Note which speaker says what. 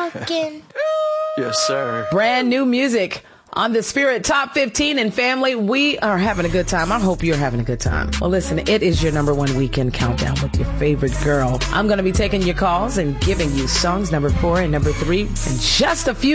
Speaker 1: talking.
Speaker 2: Yes, sir.
Speaker 3: Brand new music on the Spirit Top 15. And family, we are having a good time. I hope you're having a good time. Well, listen, it is your number one weekend countdown with your favorite girl. I'm going to be taking your calls and giving you songs number 4 and number 3 in just a few